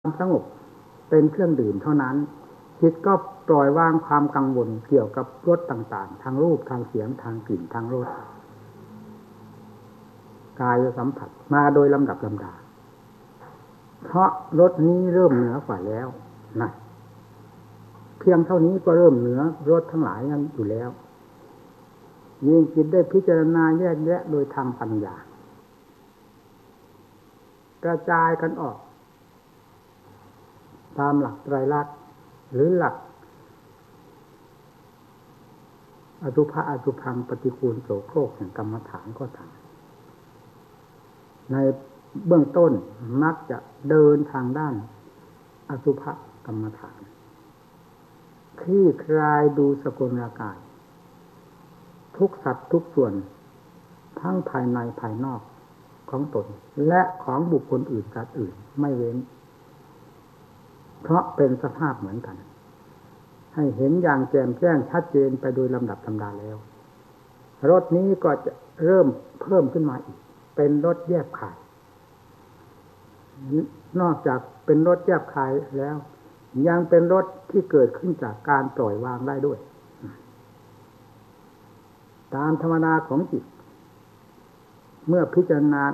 ความสงบเป็นเครื่องดื่มเท่านั้นจิตก็ปล่อยวางความกังวลเกี่ยวกับรสต่างๆทางรูปทางเสียงทางกลิ่นทางรสกายสัมผัสมาโดยลำดับลำดาเพราะรสนี้เริ่มเหนือกว่าแล้วนะเพียงเท่านี้ก็เริ่มเหนือรสทั้งหลายนั้นอยู่แล้วยิ่งจิตได้พิจารณาแยกแยะโดยทางปัญญากระจายกันออกตามหลักไตรลักษณ์หรือหลักอสุภะอสุภังปฏิคูลโสโครกแห่งกรรมฐานก็ตามในเบื้องต้นมักจะเดินทางด้านอสุภกรรมฐานคลี่คลายดูสกุลร่างกายทุกสัตว์ทุกส่วนทั้งภายในภายนอกของตนและของบุคคลอื่นสัตว์อื่นไม่เว้นเพราะเป็นสภาพเหมือนกันให้เห็นอย่างแจ่มแจ้งชัดเจนไปโดยลำดับลำดาแล้วรสนี้ก็จะเริ่มเพิ่มขึ้นมาอีกเป็นรสแยบคายนอกจากเป็นรสแยบคายแล้วยังเป็นรสที่เกิดขึ้นจากการปล่อยวางได้ด้วยตามธรรมดาของจิตเมื่อพิจารณา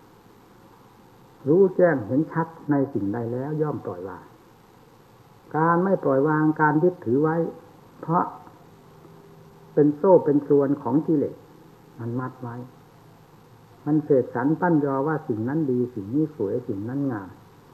รู้แจ้งเห็นชัดในสิ่งใดแล้วย่อมปล่อยวางการไม่ปล่อยวางการยึดถือไว้เพราะเป็นโซ่เป็นส่วนของกิเลสมันมัดไว้มันเสกสรรปั้นยอว่าสิ่งนั้นดีสิ่งนี้สวยสิ่งนั้นงาม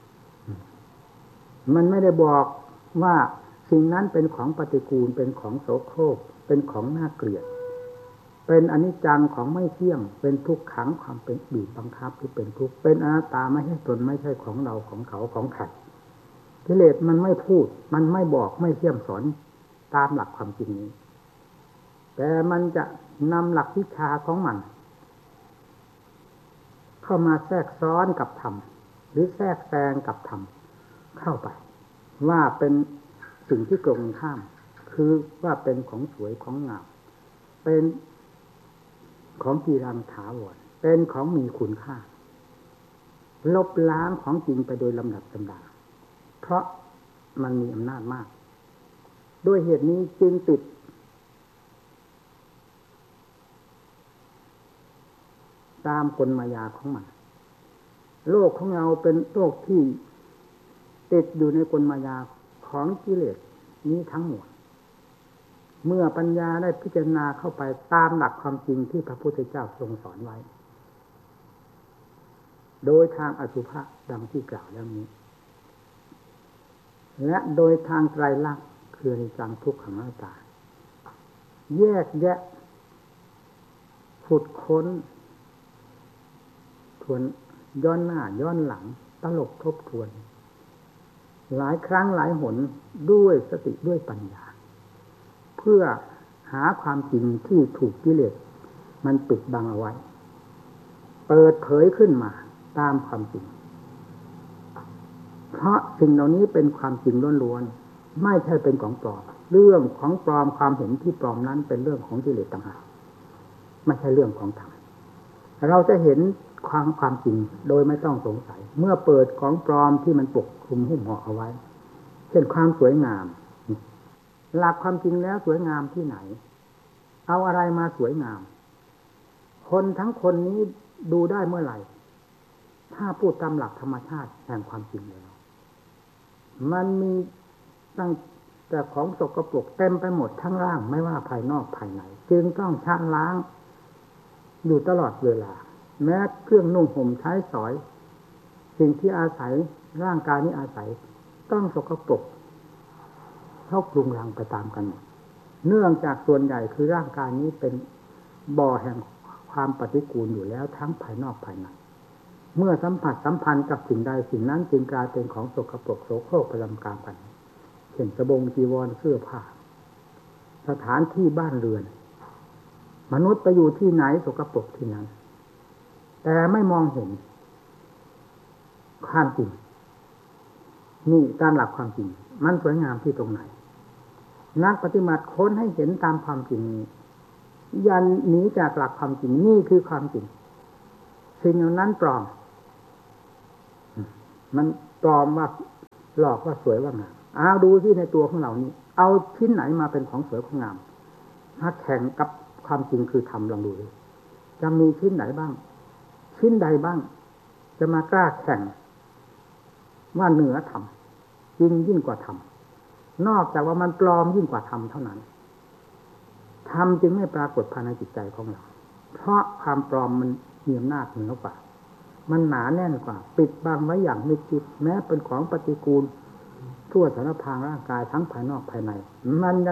มันไม่ได้บอกว่าสิ่งนั้นเป็นของปฏิกูลเป็นของโสโครกเป็นของน่าเกลียดเป็นอนิจจังของไม่เที่ยงเป็นทุกขังความเป็นบีบบังคับที่เป็นทุกข์เป็นอนัตตาไม่ใช่ตนไม่ใช่ของเราของเขาของใครกิเลสมันไม่พูดมันไม่บอกไม่เที่ยมสอนตามหลักความจริงนี้แต่มันจะนำหลักวิชาของมันเข้ามาแทรกซ้อนกับธรรมหรือแทรกแซงกับธรรมเข้าไปว่าเป็นสิ่งที่ตรงข้ามคือว่าเป็นของสวยของงามเป็นของกีรังถาวรเป็นของมีคุณค่าลบล้างของจริงไปโดยลำดับลำดาเพราะมันมีอำนาจมากด้วยเหตุนี้จึงติดตามกลมายาของมันโลกของเราเป็นโลกที่ติดอยู่ในกลมายาของกิเลสนี้ทั้งหมดเมื่อปัญญาได้พิจารณาเข้าไปตามหลักความจริงที่พระพุทธเจ้าทรงสอนไว้โดยทางอสุภะดังที่กล่าวแล้วนี้และโดยทางไตรลักษณ์คืออนิจจังทุกขังอนัตตาแยกแยะขุดค้นทวนย้อนหน้าย้อนหลังตลบทบทวนหลายครั้งหลายหนด้วยสติด้วยปัญญาเพื่อหาความจริงที่ถูกกิเลสมันปิดบังเอาไว้เปิดเผยขึ้นมาตามความจริงเพราะสิ่งเหล่านี้เป็นความจริงล้วนๆไม่ใช่เป็นของปลอมเรื่องของปลอมความเห็นที่ปลอมนั้นเป็นเรื่องของกิเลสต่างหากไม่ใช่เรื่องของธรรมเราจะเห็นความจริงโดยไม่ต้องสงสัยเมื่อเปิดของปลอมที่มันปกคลุมหุ้มห่อเอาไว้เช่นความสวยงามหลักความจริงแล้วสวยงามที่ไหนเอาอะไรมาสวยงามคนทั้งคนนี้ดูได้เมื่อไหร่ถ้าพูดตามหลักธรรมชาติแห่งความจริงแล้วมันมีตั้งแต่ของสกปรกเต็มไปหมดทั้งร่างไม่ว่าภายนอกภายในจึงต้องชะล้างอยู่ตลอดเวลาแม้เครื่องนุ่งห่มใช้สอยสิ่งที่อาศัยร่างกายนี้อาศัยต้องสกปรกเข้าปรุงรังไปตามกันเนื่องจากส่วนใหญ่คือร่างกายนี้เป็นบ่อแห่งความปฏิกูลอยู่แล้วทั้งภายนอกภายในเมื่อสัมผัสสัมพันธ์กับสิ่งใดสิ่งนั้นจึงกลายเป็นของสกปรกโสโครกประจำกายกันเช่นสบงจีวรเสื้อผ้าสถานที่บ้านเรือนมนุษย์ไปอยู่ที่ไหนสกปรกที่นั้นแต่ไม่มองเห็นความจริงนี่ตามหลักความจริงมันสวยงามที่ตรงไหนนักปฏิบัติค้นให้เห็นตามความจริงนี้ยันหนีจากหลักความจริงนี่คือความจริงสิ่งเหล่านั้นปลอมมันปลอมว่าหลอกว่าสวยว่างามเอาดูที่ในตัวของเรานี่เอาชิ้นไหนมาเป็นของสวยของงามถ้าแข่งกับความจริงคือธรรมลองดูเลยจะมีชิ้นไหนบ้างชิ้นใดบ้างจะมากล้าแข่งว่าเหนือธรรมจริงยิ่งกว่าธรรมนอกจากว่ามันปลอมยิ่งกว่าธรรมเท่านั้นธรรมจึงไม่ปรากฏภายในจิตใจของเราเพราะความปลอมมันมีอำนาจเหนือกว่ามันหนาแน่นกว่าปิดบังไว้อย่างมิดชิดแม้เป็นของปฏิกูลทั่วสารพางร่างกายทั้งภายนอกภายในมันยัง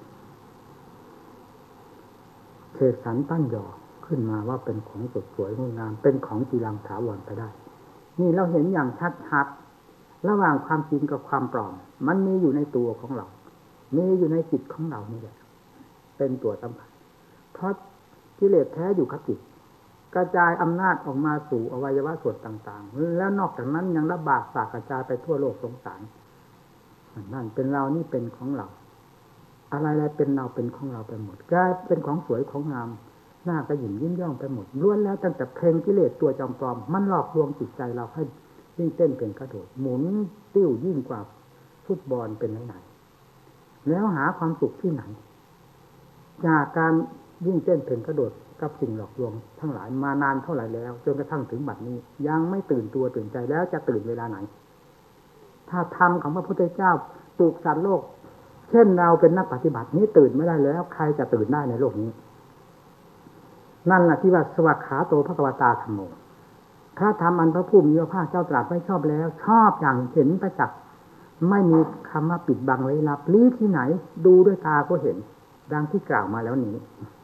เสกสรรตั้งหย่อขึ้นมาว่าเป็นของสดสวยงดงามเป็นของจีรังถาวรไปได้นี่เราเห็นอย่างชัดๆระหว่างความจริงกับความปลอมมันมีอยู่ในตัวของเรามีอยู่ในจิตของเรานี่แหละเป็นตัวสำคัญเพราะกิเลสแท้อยู่กับจิตกระจายอำนาจออกมาสู่อวัยวะส่วนต่างๆแล้วนอกจากนั้นยังระบาดสากกระจายไปทั่วโลกสงสารนั่นเป็นเรานี่เป็นของเราอะไรๆเป็นเราเป็นของเราไปหมดกลายเป็นของสวยของงามหน้าก็หยิ่มยิ้มย่องไปหมดล้วนแล้วตั้งแต่เพลงกิเลสตัวจอมปลอมมันหลอกลวงจิตใจเราให้ยิ่งเต้นเป็นกระโดดหมุนติ้วยิ่งกว่าฟุตบอลเป็นไหนๆแล้วหาความสุขที่ไหนจากการยิ่งเต้นเป็นกระโดดกับสิ่งหลอกลวงทั้งหลายมานานเท่าไหร่แล้วจนกระทั่งถึงบัดนี้ยังไม่ตื่นตัวตื่นใจแล้วจะตื่นเวลาไหนถ้าธรรมของพระพุทธเจ้าปลูกสัตว์โลกเช่นเราเป็นนักปฏิบัตินี้ตื่นไม่ได้แล้วใครจะตื่นได้ในโลกนี้นั่นแหละที่ว่าสวัสขาโตภควตาธัมโมถ้าทำอันพระผู้มีพระภาคเจ้าตรัสไว้ชอบแล้วชอบอย่างเห็นประจักษ์ไม่มีคำว่าปิดบังไว้ลับลี้ที่ไหนดูด้วยตาก็เห็นดังที่กล่าวมาแล้วนี้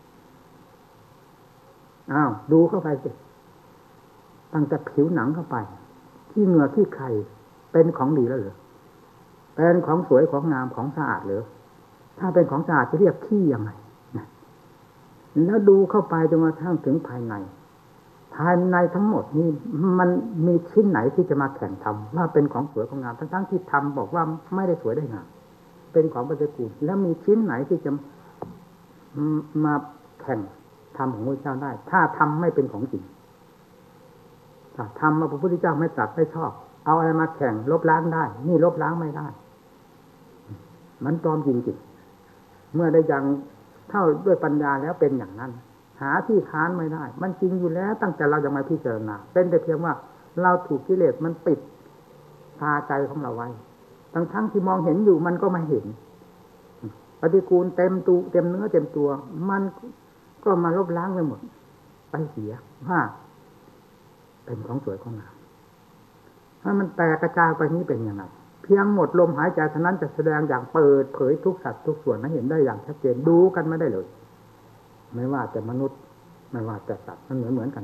อ้าวดูเข้าไปสิตั้งแต่ผิวหนังเข้าไปที่เหงื่อที่ไข่เป็นของดีแล้วเหรอเป็นของสวยของงามของสะอาดเหรอถ้าเป็นของสะอาดจะเรียกขี้ยังไงแล้วดูเข้าไปจนกระทั่งถึงภายในทั้งหมดนี่มันมีชิ้นไหนที่จะมาแข่งทำว่าเป็นของสวยของงามทั้งที่ทำบอกว่าไม่ได้สวยได้งามเป็นของปฏิกูลแล้วมีชิ้นไหนที่จะมาแข่งทำของพระเจ้าได้ถ้าทำไม่เป็นของจริงถ้าทำมาพระพุทธเจ้าไม่ตรัสไม่ชอบเอาอะไรมาแข่งลบล้างได้นี่ลบล้างไม่ได้มันปลอมจริงๆเมื่อได้ยังเท่าด้วยปัญญาแล้วเป็นอย่างนั้นหาที่ค้านไม่ได้มันจริงอยู่แล้วตั้งแต่เรายังไม่พิจารณาเป็นแต่เพียงว่าเราถูกกิเลสมันปิดตาใจของเราไว้ทั้งที่มองเห็นอยู่มันก็ไม่เห็นปฏิกูลเต็มตัวเต็มเนื้อเต็มตัวมันก็มาลบล้างไปหมดไปเสียว่าเป็นของสวยของงามถ้ามันแตกกระจายไปนี้เป็นยังไงเพียงหมดลมหายใจเท่านั้นจะแสดงอย่างเปิดเผยทุกสัตว์ทุกส่วนให้เห็นได้อย่างชัดเจนดูกันไม่ได้เลยไม่ว่าแต่มนุษย์ไม่ว่าแต่สัตว์มันเหมือนกัน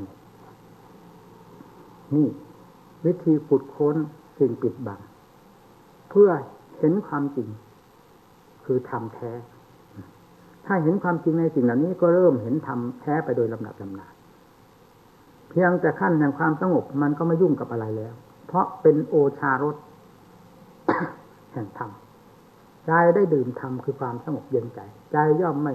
นี่วิธีขุดค้นสิ่งปิดบังเพื่อเห็นความจริงคือธรรมแท้ถ้าเห็นความจริงในสิ่งเหล่านี้ก็เริ่มเห็นธรรมแท้ไปโดยลำดับลำนาเพียงแต่ขั้นแห่งความสงบมันก็ไม่ยุ่งกับอะไรแล้วเพราะเป็นโอชารส แห่งธรรมใจได้ดื่มธรรมคือความสงบเย็นใจใจย่อมไม่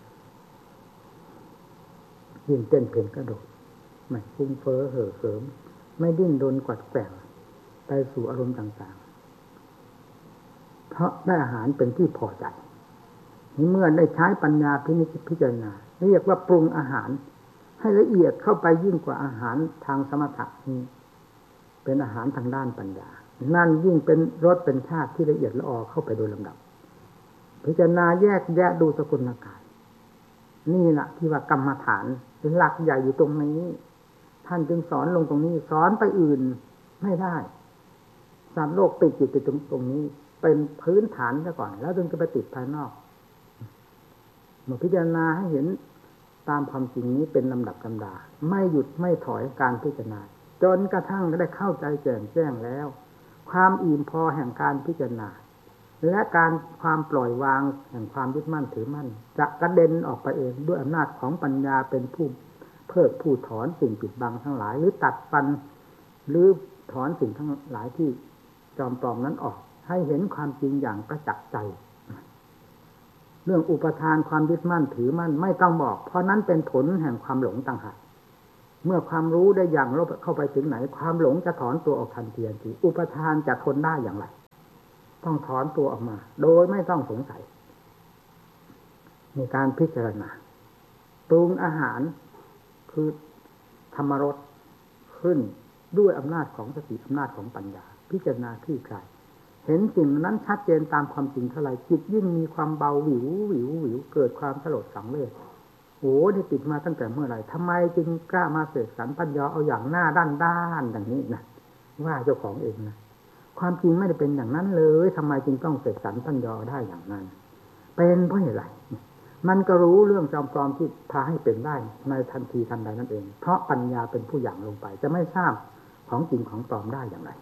ยิ่งเต้นเพลงกระโดดไม่ฟุ้งเฟ้อเห่อเหิมไม่ดิ้นรนกวัดแกว่งไปสู่อารมณ์ต่างๆเพราะได้อาหารเป็นที่พอใจนี่เมื่อได้ใช้ปัญญาพิจารณาเรียกว่าปรุงอาหารให้ละเอียดเข้าไปยิ่งกว่าอาหารทางสมถะนี้เป็นอาหารทางด้านปัญญานั่นยิ่งเป็นรสเป็นชาติที่ละเอียดละออเข้าไปโดยลำดับพิจารณาแยกแยะดูสกุลกายนี่แหละที่ว่ากรรมฐานหลักใหญ่อยู่ตรงนี้ท่านจึงสอนลงตรงนี้สอนไปอื่นไม่ได้สัตว์โลกติดอยู่ตรงนี้เป็นพื้นฐานซะก่อนแล้วจึงจะไปติดภายนอกเมื่อพิจารณาให้เห็นตามความจริงนี้เป็นลำดับลำดาไม่หยุดไม่ถอยการพิจารณาจนกระทั่งได้เข้าใจแจ่มแจ้งแล้วความอิ่มพอแห่งการพิจารณาและการความปล่อยวางแห่งความยึดมั่นถือมั่นจะกระเด็นออกไปเองด้วยอำนาจของปัญญาเป็นผู้เพิกผู้ถอนสิ่งปิดบังทั้งหลายหรือตัดฟันหรือถอนสิ่งทั้งหลายที่จอมปลอมนั้นออกให้เห็นความจริงอย่างประจักษ์ใจเรื่องอุปทานความยึดมั่นถือมั่นไม่ต้องบอกเพราะนั้นเป็นผลแห่งความหลงต่างหากเมื่อความรู้ได้อย่างเข้าไปถึงไหนความหลงจะถอนตัวออกทันทีอุปทานจะทนได้อย่างไรต้องถอนตัวออกมาโดยไม่ต้องสงสัยมีการพิจารณาปรุงอาหารคือธรรมรสขึ้นด้วยอำนาจของสติอำนาจของปัญญาพิจารณาคลี่คลายเห็นสิ่งนั้นชัดเจนตามความจริงเท่าไรจิตยิ่งมีความเบาหวิวหวิวหวิวเกิดความสลดสังเวชโอ้ได้ติดมาตั้งแต่เมื่อไหร่ทำไมจึงกล้ามาเสกสรรปัญญาเอาอย่างหน้าด้านอย่างนี้นะว่าเจ้าของเองนะความจริงไม่ได้เป็นอย่างนั้นเลยทำไมจึงต้องเสกสรรปัญญาได้อย่างนั้นเป็นเพราะอะไรมันก็รู้เรื่องจอมปลอมที่พาให้เป็นได้ในทันทีทันใดนั่นเองเพราะปัญญาเป็นผู้อย่างลงไปจะไม่ทราบของจริงของปลอมได้อย่างไร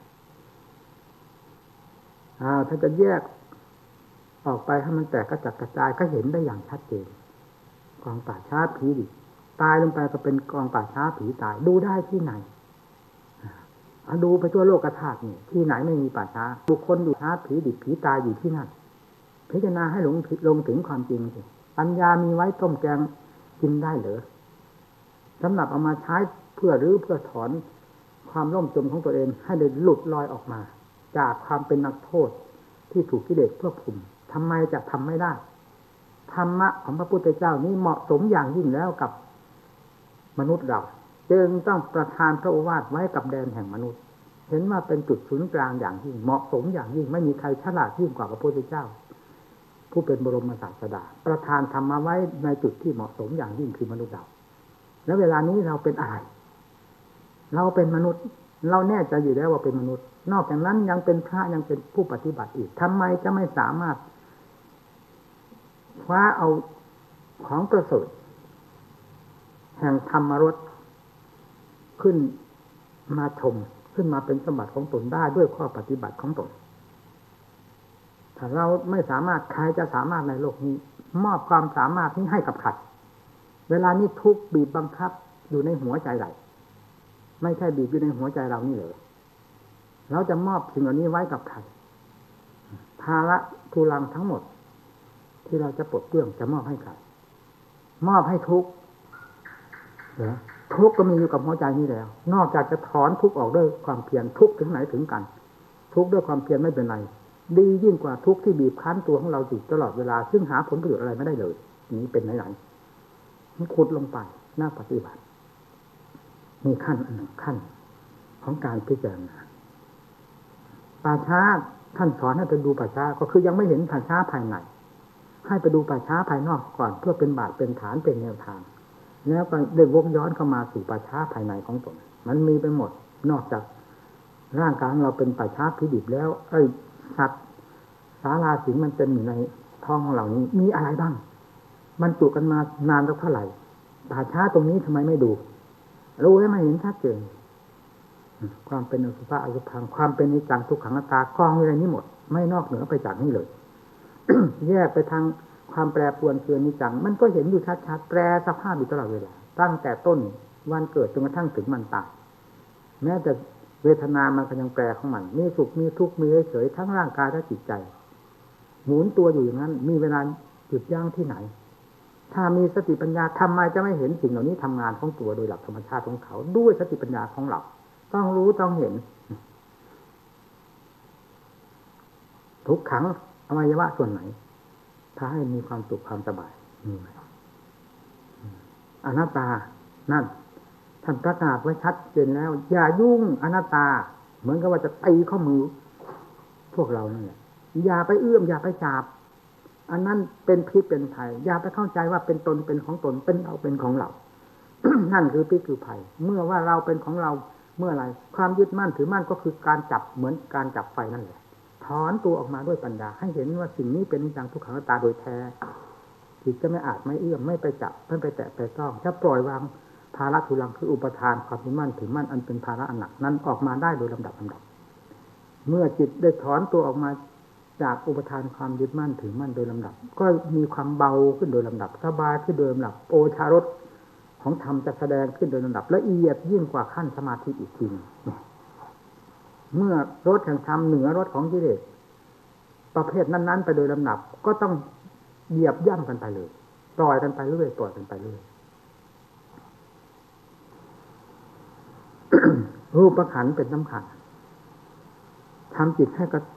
ถ้าจะแยกออกไปให้มันแตกกระจัดกระจายก็เห็นได้อย่างชัดเจนกองป่าช้าผีดิบตายลงไปก็เป็นกองป่าช้าผีตายดูได้ที่ไหนดูไปทั่วโลกธาตุนี่ที่ไหนไม่มีป่าช้าบุคคลอยู่ช้าผีดิบผีตายอยู่ที่นั่นพิจารณาให้ลงถึงความจริงสิปัญญามีไว้ต้มแกงกินได้เหรอสำหรับเอามาใช้เพื่อรื้อเพื่อถอนความล่มจมของตัวเองให้ได้หลุดลอยออกมาจากความเป็นนักโทษที่ถูกกิเลสควบคุมทำไมจะทำไม่ได้ธรรมะของพระพุทธเจ้านี้เหมาะสมอย่างยิ่งแล้วกับมนุษย์เราจึงต้องประทานพระโอวาทไว้กับแดนแห่งมนุษย์เห็นว่าเป็นจุดศูนย์กลางอย่างยิ่งเหมาะสมอย่างยิ่งไม่มีใครฉลาดยิ่งกว่าพระพุทธเจ้าผู้เป็นบรมศาสดาประทานธรรมะไว้ในจุดที่เหมาะสมอย่างยิ่งคือมนุษย์เราแล้วเวลานี้เราเป็นอะไรเราเป็นมนุษย์เราแน่ใจอยู่แล้วว่าเป็นมนุษย์นอกจากนั้นยังเป็นพระยังเป็นผู้ปฏิบัติอีกทำไมจะไม่สามารถคว้าเอาของประเสริฐแห่งธรรมรสขึ้นมาชมขึ้นมาเป็นสมบัติของตนได้ด้วยข้อปฏิบัติของตนถ้าเราไม่สามารถใครจะสามารถในโลกนี้มอบความสามารถนี้ให้กับใครเวลานี้ทุกบีบบังคับอยู่ในหัวใจเราไม่ใช่บีบอยู่ในหัวใจเรานี่เลยเราจะมอบสิ่งเหล่านี้ไว้กับใครภาระทุลังทั้งหมดที่เราจะปลดเปลื้องจะมอบให้ใครมอบให้ทุกทุกก็มีอยู่กับหัวใจนี้แล้วนอกจากจะถอนทุกออกด้วยความเพียรทุกถึงไหนถึงกันทุกด้วยความเพียรไม่เป็นไรดียิ่งกว่าทุกที่บีบคั้นตัวของเราอยู่ตลอดเวลาซึ่งหาผลประโยชน์อะไรไม่ได้เลยนี้เป็นไหนมันขุดลงไปหน้าปฏิบัติมีขั้นอันหนึ่งขั้นของการพิจารณาป่าช้าท่านสอนให้ไปดูป่าช้าก็คือยังไม่เห็นป่าช้าภายในให้ไปดูป่าช้าภายนอกก่อนเพื่อเป็นบาทเป็นฐานเป็นแนวทางแล้วก็ได้วกย้อนเข้ามาสู่ป่าช้าภายในของตนมันมีไปหมดนอกจากร่างกายเราเป็นป่าช้าผีดิบแล้วสัตว์สาราสิงมันเป็นอยู่ในท้องของเรานี้มีอะไรบ้างมันจุกันมานานเท่าไหร่ป่าช้าตรงนี้ทำไมไม่ดูรู้ให้มันเห็นชัดเจนความเป็นอสุภะอสุภังความเป็นนิจังทุกขังอนัตตากองอยู่ในนี้หมดไม่นอกเหนือไปจากนี้เลย แยกไปทางความแปรปรวนคือนิจังมันก็เห็นอยู่ชัดๆแปรสภาพอยู่ตลอดเวลาตั้งแต่ต้นวันเกิดจนกระทั่งถึงมันตายแม้แต่เวทนามันก็ยังแปรของมันมีสุขมีทุกข์มีเฉยๆทั้งร่างกายและจิตใจหมุนตัวอยู่อย่างนั้นมีเวลาหยุดยั้งที่ไหนถ้ามีสติปัญญาทำไมจะไม่เห็นสิ่งเหล่านี้ทำงานของตัวโดยหลักธรรมชาติของเขาด้วยสติปัญญาของเราต้องรู้ต้องเห็นทุกขังอวัยวะส่วนไหนถ้าให้มีความสุขความสบายมีไหมอนัตตานั่นท่านประกาศไว้ชัดเจนแล้วอย่ายุ่งอนัตตาเหมือนกับว่าจะตีข้อมือพวกเรานั่นแหละอย่าไปเอื้อมอย่าไปจับอันนั้นเป็นพิษเป็นภัยอย่าไปเข้าใจว่าเป็นตนเป็นของตนเป็นเราเป็นของเรา นั่นคือพิษคือภัยเมื่อว่าเราเป็นของเราเมื่อไรความยึดมั่นถือมั่นก็คือการจับเหมือนการจับไฟนั่นแหละถอนตัวออกมาด้วยปัญญาให้เห็นว่าสิ่งนี้เป็นอนิจจังทุกขังอนัตตาโดยแท้จิตจะไม่อาจไม่เอื้อมไม่ไปจับไม่ไปแตะไปต้องจะปล่อยวางภาระทุลังคืออุปทานความยึดมั่นถือมั่นอันเป็นภาระอันหนักนั้นออกมาได้โดยลำดับเมื่อจิตได้ถอนตัวออกมาจากอุปทานความยึดมั่นถือมั่นโดยลำดับก็มีความเบาขึ้นโดยลำดับสบายขึ้นโดยลำดับโอชารสของธรรมจะแสดงขึ้นโดยลำดับละเอียดยิ่งกว่าขั้นสมาธิอีกทีเมื่อรสแห่งธรรมเหนือรสของกิเลสประเภทนั้นๆไปโดยลำดับก็ต้องเหยียบย่ำกันไปเลยปล่อยกันไปเรื่อยปล่อยกันไปเรื่อย รูปขันธ์เป็นสำคัญทำจิตให้กระ